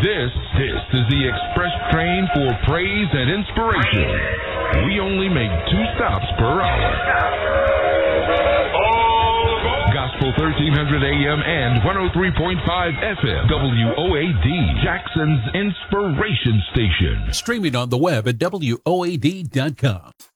This is the express train for praise and inspiration. We only make 2 stops per hour. Gospel 1300 AM and 103.5 FM. WOAD, Jackson's Inspiration Station. Streaming on the web at WOAD.com.